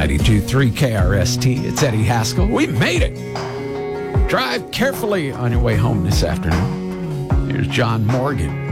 92.3 KRST. It's Eddie Haskell. We made it. Drive carefully on your way home this afternoon. Here's John Morgan.